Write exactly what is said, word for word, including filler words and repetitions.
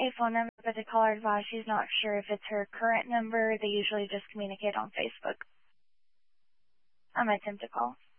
a phone number, but the caller advised she's not sure if it's her current number. They usually just communicate on Facebook. I'm going to attempt to call.